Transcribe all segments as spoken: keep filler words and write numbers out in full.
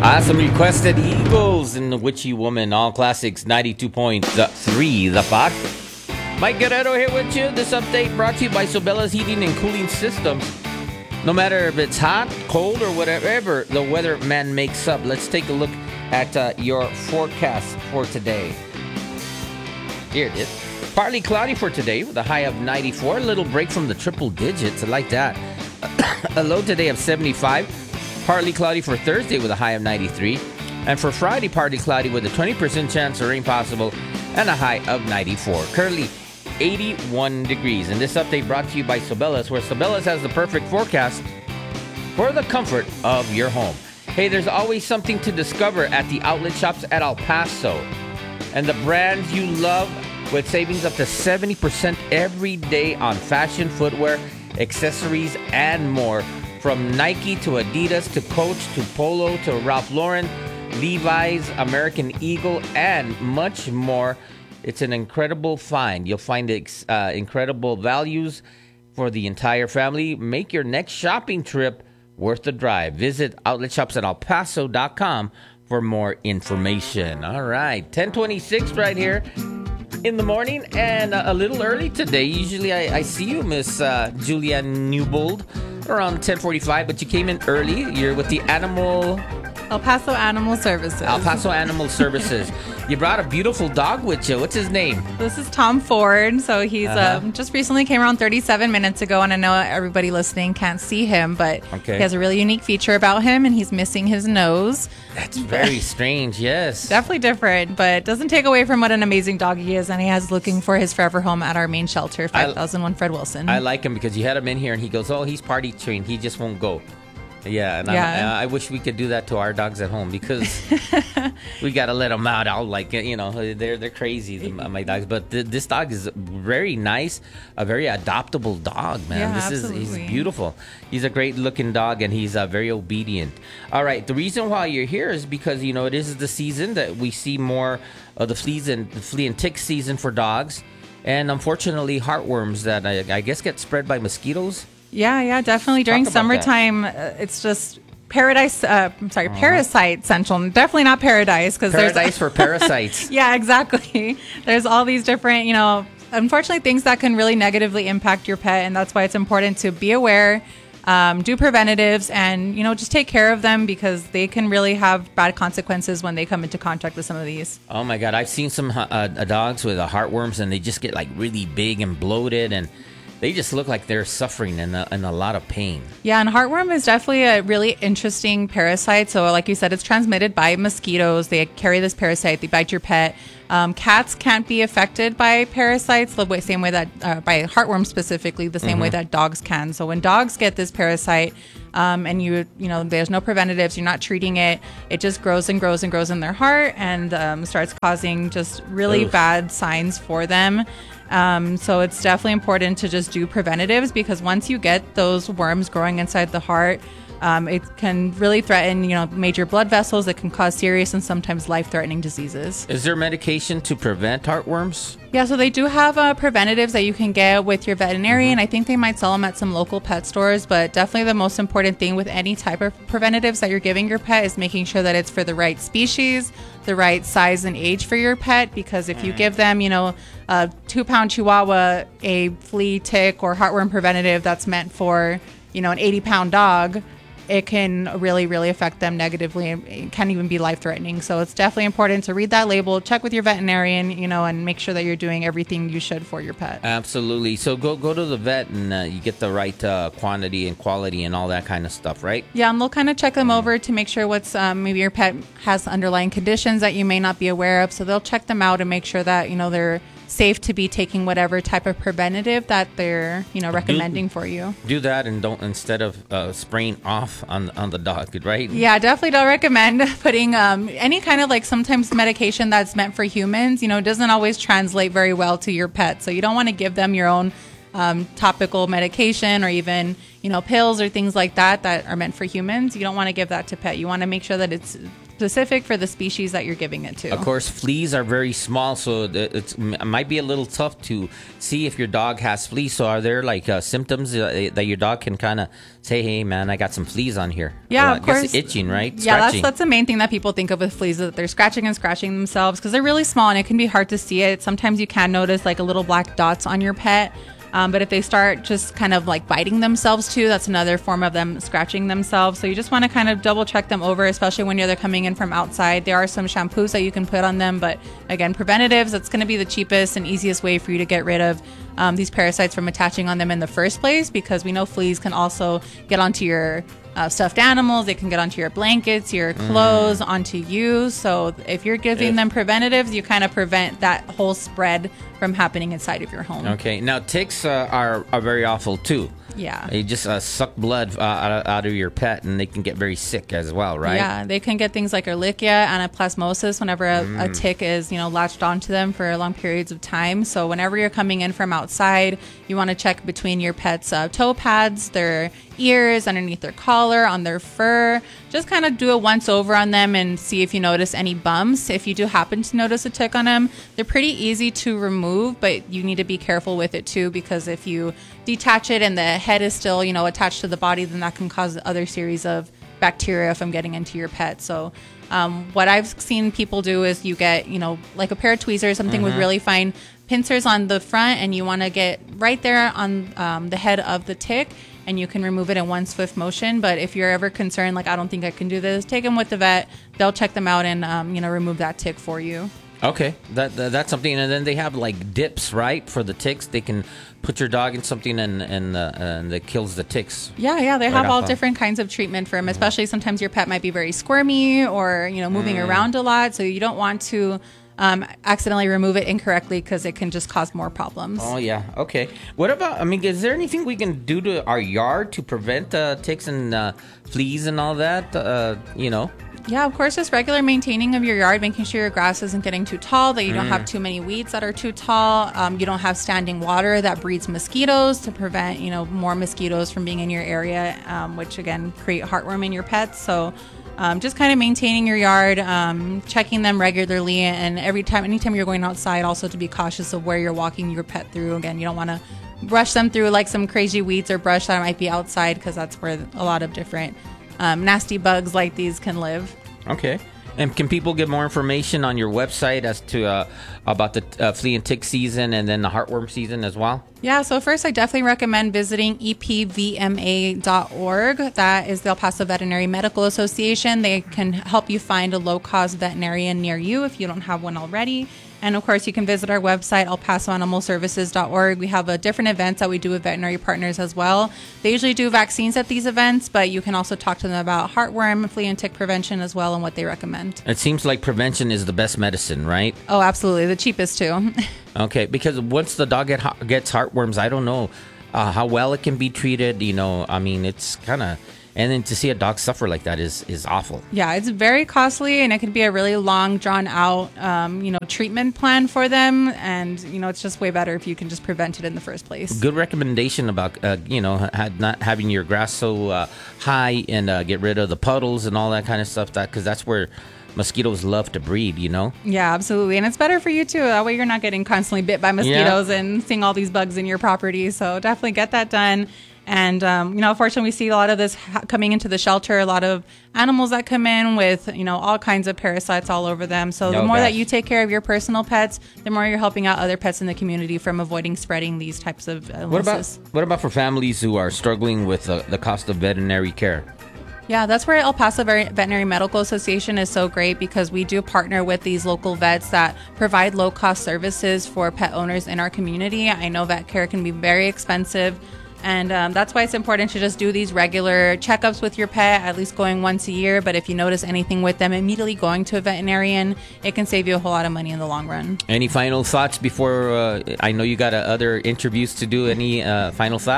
Awesome requested Eagles and the Witchy Woman, all classics, ninety-two point three The Fox. Mike Guerrero here with you. This update brought to you by Sobella's Heating and Cooling Systems. No matter if it's hot, cold, or whatever the weatherman makes up, let's take a look at uh, your forecast for today. Here it is. Partly cloudy for today with a high of ninety-four. A little break from the triple digits. I like that. A low today of seventy-five. Partly cloudy for Thursday with a high of ninety-three. And for Friday, partly cloudy with a twenty percent chance of rain possible and a high of ninety-four. Currently eighty-one degrees. And this update brought to you by Sobella's, where Sobella's has the perfect forecast for the comfort of your home. Hey, there's always something to discover at the outlet shops at El Paso. And the brands you love with savings up to seventy percent every day on fashion, footwear, accessories, and more. From Nike to Adidas to Coach to Polo to Ralph Lauren, Levi's, American Eagle, and much more. It's an incredible find. You'll find uh, incredible values for the entire family. Make your next shopping trip worth the drive. Visit outlet shops at el paso dot com for more information. All right, ten twenty-six right here in the morning, and uh, a little early today. Usually I, I see you, Miss uh, Julianne Newbold, around ten forty-five, but you came in early. You're with the Animal... El Paso Animal Services. El Paso Animal Services. You brought a beautiful dog with you. What's his name? This is Tom Ford. So he's Uh-huh. um, just recently came around thirty-seven minutes ago, and I know everybody listening can't see him, but Okay. he has a really unique feature about him, and he's missing his nose. That's very strange, yes. Definitely different, but it doesn't take away from what an amazing dog he is, and he is looking for his forever home at our main shelter, five thousand one Fred Wilson. I like him because you had him in here, and he goes, oh, he's party trained. He just won't go. Yeah, and Yeah. I'm- and I wish we could do that to our dogs at home because we got to let them out. I'll like, you know, they're they're crazy, the, my dogs. But th- this dog is very nice, a very adoptable dog, man. Yeah, this is absolutely. he's beautiful. He's a great looking dog, and he's uh, very obedient. All right, the reason why you're here is because you know it is the season that we see more of the fleas and the flea and tick season for dogs, and unfortunately heartworms that I, I guess get spread by mosquitoes. Yeah, yeah, definitely. During Talk about summertime, uh, it's just paradise. Uh, I'm sorry, parasite central. Definitely not paradise because there's Paradise for parasites. Yeah, exactly. There's all these different, you know, unfortunately things that can really negatively impact your pet, and that's why it's important to be aware, um, do preventatives, and you know, just take care of them because they can really have bad consequences when they come into contact with some of these. Oh my God, I've seen some uh, uh, dogs with uh, heartworms, and they just get like really big and bloated, and they just look like they're suffering and a, and a lot of pain. Yeah, and heartworm is definitely a really interesting parasite. So like you said, it's transmitted by mosquitoes. They carry this parasite. They bite your pet. Um, cats can't be affected by parasites the way, same way that, uh, by heartworm specifically, the same Mm-hmm. way that dogs can. So when dogs get this parasite, um, and you, you know, there's no preventatives, you're not treating it, it just grows and grows and grows in their heart and um, starts causing just really Oof. bad signs for them. Um, so it's definitely important to just do preventatives because once you get those worms growing inside the heart, um, it can really threaten, you know, major blood vessels. It can cause serious and sometimes life-threatening diseases. Is there medication to prevent heartworms? Yeah, so they do have uh, preventatives that you can get with your veterinarian. I think they might sell them at some local pet stores, but definitely the most important thing with any type of preventatives that you're giving your pet is making sure that it's for the right species, the right size and age for your pet, because if you give them, you know, a two-pound Chihuahua, a flea, tick, or heartworm preventative that's meant for, you know, an eighty-pound dog, it can really, really affect them negatively. It can even be life-threatening. So it's definitely important to read that label, check with your veterinarian, you know, and make sure that you're doing everything you should for your pet. Absolutely. So go go to the vet and uh, you get the right uh, quantity and quality and all that kind of stuff, right? Yeah, and they'll kind of check them over to make sure what's um, maybe your pet has underlying conditions that you may not be aware of. So they'll check them out and make sure that, you know, they're safe to be taking whatever type of preventative that they're, you know, recommending for you. Do that and don't instead of uh, spraying off on on the dog, right? Yeah, definitely don't recommend putting um, any kind of like sometimes medication that's meant for humans, you know, doesn't always translate very well to your pet. So you don't want to give them your own um, topical medication or even, you know, pills or things like that that are meant for humans, you don't want to give that to pet. You want to make sure that it's specific for the species that you're giving it to. Of course, fleas are very small, so it's, it might be a little tough to see if your dog has fleas. So are there like uh, symptoms that your dog can kind of say, hey, man, I got some fleas on here? Yeah, well, of course. I guess itching, right? Yeah, Scratching. that's, that's the main thing that people think of with fleas, is that they're scratching and scratching themselves because they're really small and it can be hard to see it. Sometimes you can notice like a little black dots on your pet. Um, but if they start just kind of like biting themselves too, that's another form of them scratching themselves. So you just want to kind of double check them over, especially when they're coming in from outside. There are some shampoos that you can put on them, but again, preventatives, that's going to be the cheapest and easiest way for you to get rid of um, these parasites from attaching on them in the first place, because we know fleas can also get onto your uh, stuffed animals. They can get onto your blankets, your clothes, mm. onto you. So if you're giving if- them preventatives, you kind of prevent that whole spread from happening inside of your home. Okay. Now, ticks uh, are, are very awful, too. Yeah. They just uh, suck blood uh, out, of, out of your pet, and they can get very sick as well, right? Yeah. They can get things like Ehrlichia, anaplasmosis, whenever a, Mm. a tick is, you know, latched onto them for long periods of time. So whenever you're coming in from outside, you want to check between your pet's uh, toe pads, their ears, underneath their collar, on their fur. Just kind of do a once over on them and see if you notice any bumps. If you do happen to notice a tick on them, they're pretty easy to remove, but you need to be careful with it too, because if you detach it and the head is still, you know, attached to the body, then that can cause other series of bacteria from getting into your pet. So um, what I've seen people do is you get, you know, like a pair of tweezers, something mm-hmm. with really fine pincers on the front, and you want to get right there on um, the head of the tick, and you can remove it in one swift motion. But if you're ever concerned, like, I don't think I can do this, take them with the vet. They'll check them out and, um, you know, remove that tick for you. Okay, that, that that's something. And then they have like dips, right, for the ticks. They can put your dog in something and and, uh, and that kills the ticks. Yeah, yeah, they have right all off different kinds of treatment for them. Especially sometimes your pet might be very squirmy or, you know, moving mm. around a lot, so you don't want to um, accidentally remove it incorrectly, because it can just cause more problems. Oh yeah, okay. What about? I mean, is there anything we can do to our yard to prevent uh, ticks and uh, fleas and all that? Uh, you know. Yeah, of course, just regular maintaining of your yard, making sure your grass isn't getting too tall, that you don't mm. have too many weeds that are too tall. Um, you don't have standing water that breeds mosquitoes, to prevent, you know, more mosquitoes from being in your area, um, which again create heartworm in your pets. So um, just kind of maintaining your yard, um, checking them regularly, and every time, anytime you're going outside, also to be cautious of where you're walking your pet through. Again, you don't want to brush them through like some crazy weeds or brush that might be outside, because that's where a lot of different Um, nasty bugs like these can live. Okay. And can people get more information on your website as to uh, about the uh, flea and tick season and then the heartworm season as well? Yeah, so first I definitely recommend visiting E P V M A dot org. That is the El Paso Veterinary Medical Association. They can help you find a low-cost veterinarian near you if you don't have one already. And of course, you can visit our website, el paso animal services dot org. We have a different events that we do with veterinary partners as well. They usually do vaccines at these events, but you can also talk to them about heartworm, flea and tick prevention as well, and what they recommend. It seems like prevention is the best medicine, right? Oh, absolutely. The cheapest too. Okay, because once the dog get, gets heartworms, I don't know uh, how well it can be treated. You know, I mean, it's kind of... And then to see a dog suffer like that is, is awful. Yeah, it's very costly, and it can be a really long, drawn-out, um, you know, treatment plan for them. And, you know, it's just way better if you can just prevent it in the first place. Good recommendation about, uh, you know, had not having your grass so uh, high, and uh, get rid of the puddles and all that kind of stuff. That because that's where mosquitoes love to breed, you know? Yeah, absolutely. And it's better for you, too. That way you're not getting constantly bit by mosquitoes yeah. and seeing all these bugs in your property. So definitely get that done. And, um, you know, unfortunately, we see a lot of this ha- coming into the shelter, a lot of animals that come in with, you know, all kinds of parasites all over them. So no, the more gosh. that you take care of your personal pets, the more you're helping out other pets in the community from avoiding spreading these types of illnesses. What about, what about for families who are struggling with uh, the cost of veterinary care? Yeah, that's where El Paso Veterinary Medical Association is so great, because we do partner with these local vets that provide low-cost services for pet owners in our community. I know vet care can be very expensive, and um, that's why it's important to just do these regular checkups with your pet, at least going once a year. But if you notice anything with them, immediately going to a veterinarian, it can save you a whole lot of money in the long run. Any final thoughts before, uh, I know you got uh, other interviews to do. Any uh, final thought?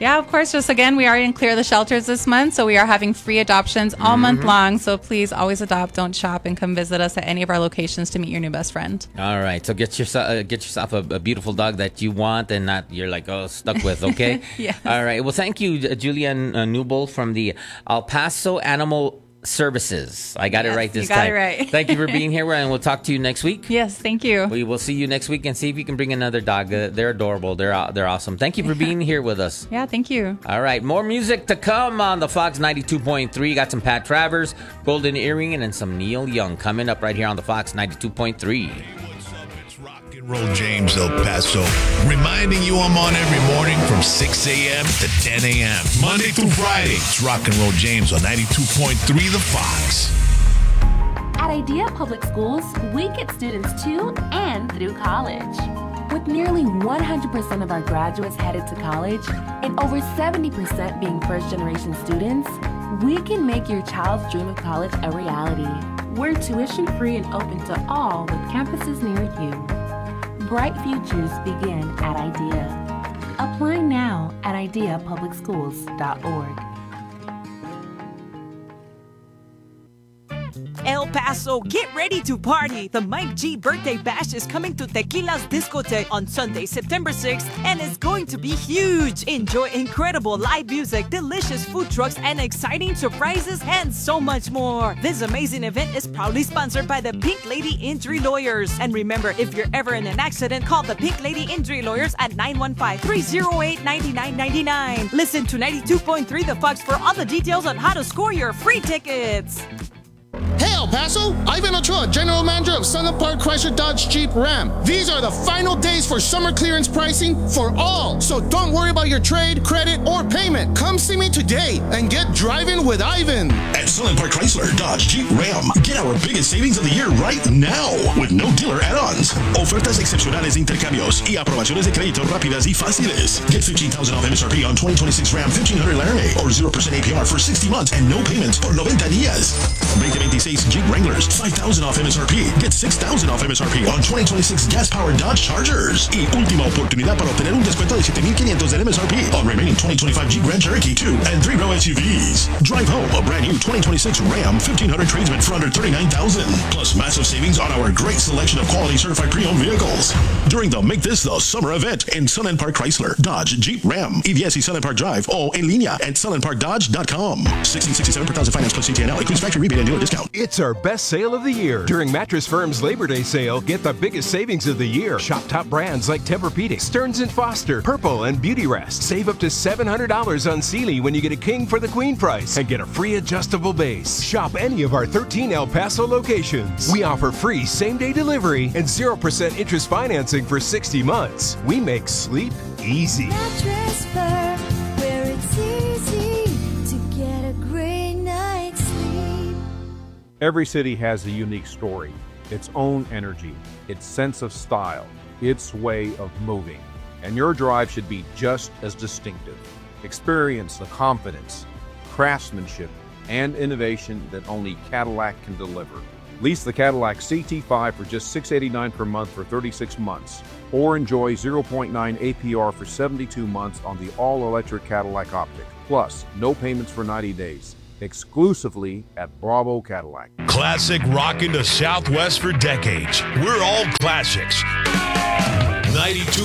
Yeah, of course. Just again, we are in Clear the Shelters this month, so we are having free adoptions all Mm-hmm. month long. So please always adopt, don't shop, and come visit us at any of our locations to meet your new best friend. All right, so get yourself uh, get yourself a, a beautiful dog that you want and not you're like oh stuck with. Okay. Yes. All right. Well, thank you, Julianne uh, Newbold from the El Paso Animal Services. I got Yes, it right this you got time. it right. Thank you for being here, and we'll talk to you next week. Yes, thank you. We will see you next week and see if you can bring another dog. Uh, they're adorable. They're uh, they're awesome. Thank you for being here with us. Yeah, thank you. All right, more music to come on the Fox ninety-two point three. Got some Pat Travers, Golden Earring, and then some Neil Young coming up right here on the Fox ninety-two point three. Roll James El Paso, reminding you I'm on every morning from six a.m. to ten a.m. Monday through Friday. It's Rock and Roll James on ninety-two point three The Fox. At Idea Public Schools, we get students to and through college. With nearly one hundred percent of our graduates headed to college and over seventy percent being first-generation students, we can make your child's dream of college a reality. We're tuition-free and open to all with campuses near you. Bright futures begin at IDEA. Apply now at idea public schools dot org. El Paso, get ready to party! The Mike G Birthday Bash is coming to Tequila's Discotheque on Sunday, September sixth, and it's going to be huge! Enjoy incredible live music, delicious food trucks, and exciting surprises, and so much more! This amazing event is proudly sponsored by the Pink Lady Injury Lawyers. And remember, if you're ever in an accident, call the Pink Lady Injury Lawyers at nine one five, three oh eight, nine nine nine nine. Listen to ninety-two point three The Fox for all the details on how to score your free tickets. Hey El Paso, Ivan Ochoa, General Manager of Sunland Park Chrysler Dodge Jeep Ram. These are the final days for summer clearance pricing for all. So don't worry about your trade, credit, or payment. Come see me today and get driving with Ivan. At Sunland Park Chrysler Dodge Jeep Ram, get our biggest savings of the year right now with no dealer add-ons. Ofertas excepcionales de intercambios y aprobaciones de crédito rápidas y fáciles. Get fifteen thousand off M S R P on twenty twenty-six Ram fifteen hundred Laramie or zero percent A P R for sixty months and no payments por noventa días. twenty twenty-six Jeep Wranglers, five thousand off M S R P. Get six thousand off M S R P on twenty twenty-six gas-powered Dodge Chargers. Y última oportunidad para obtener un descuento de siete mil quinientos del M S R P on remaining twenty twenty-five Jeep Grand Cherokee two and three-row S U Vs. Drive home a brand new twenty twenty-six Ram fifteen hundred tradesman for under thirty-nine thousand dollars. Plus massive savings on our great selection of quality certified pre-owned vehicles. During the Make This the Summer event in Sunland Park Chrysler, Dodge, Jeep, Ram, E V S y Sunland Park Drive o en línea at sunland park dodge dot com. sixteen sixty-seven per thousand finance plus C T N L includes factory rebate and dealer discount. It's our best sale of the year. During Mattress Firm's Labor Day sale, get the biggest savings of the year. Shop top brands like Tempur-Pedic, Stearns and Foster, Purple, and Beautyrest. Save up to seven hundred dollars on Sealy when you get a king for the queen price and get a free adjustable base. Shop any of our thirteen El Paso locations. We offer free same-day delivery and zero percent interest financing for sixty months. We make sleep easy. Mattress Firm, where it's easy to get a great night's sleep. Every city has a unique story, its own energy, its sense of style, its way of moving. And your drive should be just as distinctive. Experience the confidence, craftsmanship, and innovation that only Cadillac can deliver. Lease the Cadillac C T five for just six hundred eighty-nine dollars per month for thirty-six months, or enjoy zero point nine A P R for seventy-two months on the all-electric Cadillac Optiq. Plus, no payments for ninety days. Exclusively at Bravo Cadillac. Classic rocking the Southwest for decades. We're all classics. ninety-two